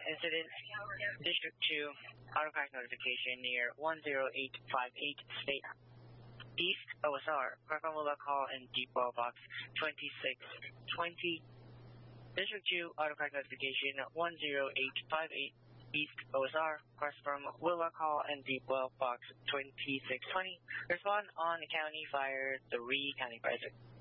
incident. District 2, autocorrect notification near 10858 State East OSR. Correct from mobile call in Deepwell Box 2620. District 2, autocorrect notification 10858 East OSR. Correct from Willow Call and Deepwell Box 2620. Respond on County Fire 3, County Fire 6.